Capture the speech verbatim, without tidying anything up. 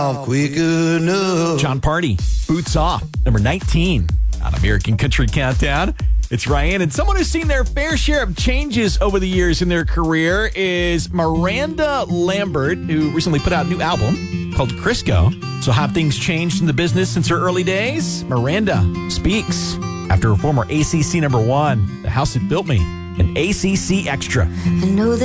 quick enough. John Party, Boots Off, number nineteen on American Country Countdown. It's Ryan, and someone who's seen their fair share of changes over the years in their career is Miranda Lambert, who recently put out a new album called Crisco. So have things changed in the business since her early days? Miranda speaks after her former A C C number one, The House That Built Me, an A C C Extra. I know that